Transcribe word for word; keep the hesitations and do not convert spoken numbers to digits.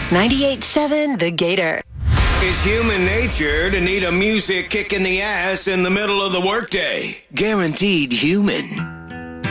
ninety-eight seven The Gator. It's human nature to need a music kick in the ass in the middle of the workday. Guaranteed human.